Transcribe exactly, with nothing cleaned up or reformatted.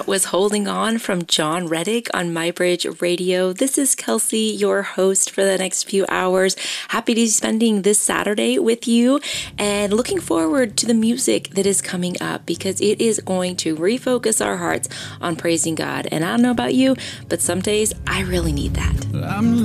That was Holding On from John Reddick on MyBridge Radio. This is Kelsey, your host for the next few hours. Happy to be spending this Saturday with you and looking forward to the music that is coming up because it is going to refocus our hearts on praising God. And I don't know about you, but some days I really need that. I'm